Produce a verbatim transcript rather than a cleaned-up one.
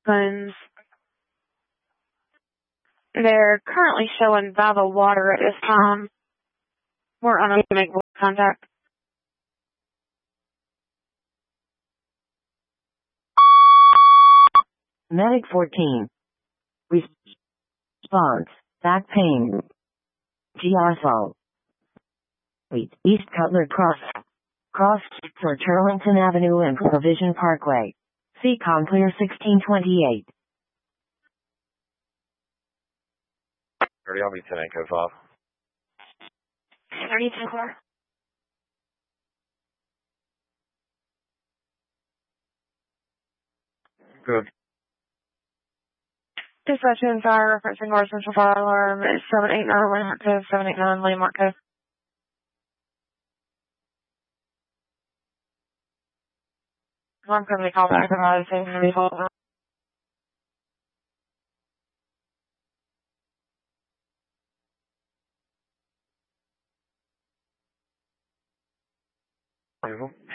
Guns. They're currently showing by the water at this time. We're unable to make contact. Medic fourteen. Response. Back pain. G R S O. East Cutler Cross. Cross for Turlington Avenue and Provision Parkway. C C O M clear sixteen twenty-eight. thirty, I'll be ten eight, code five. thirty, ten four. Good. Dispatch and fire referencing North Central Fire Alarm is seven eight nine landmark code, seven eight nine landmark code. I'm going to call back and I was saying to be hold on. Mm-hmm.